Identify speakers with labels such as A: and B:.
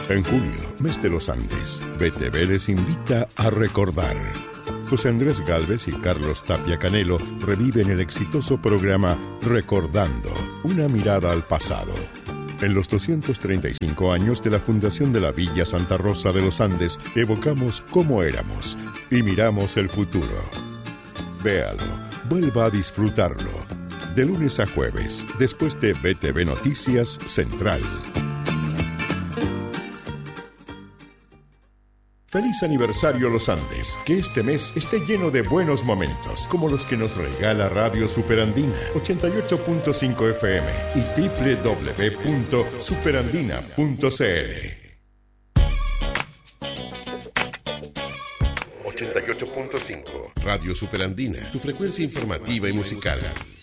A: En julio, mes de los Andes, BTV les invita a recordar. José Andrés Gálvez y Carlos Tapia Canelo reviven el exitoso programa Recordando, una mirada al pasado. En los 235 años de la fundación de la Villa Santa Rosa de los Andes, evocamos cómo éramos y miramos el futuro. Véalo, vuelva a disfrutarlo. De lunes a jueves, después de BTV Noticias Central. Feliz aniversario Los Andes, que este mes esté lleno de buenos momentos, como los que nos regala Radio Superandina, 88.5 FM y www.superandina.cl. 88.5 Radio Superandina, tu frecuencia informativa y musical.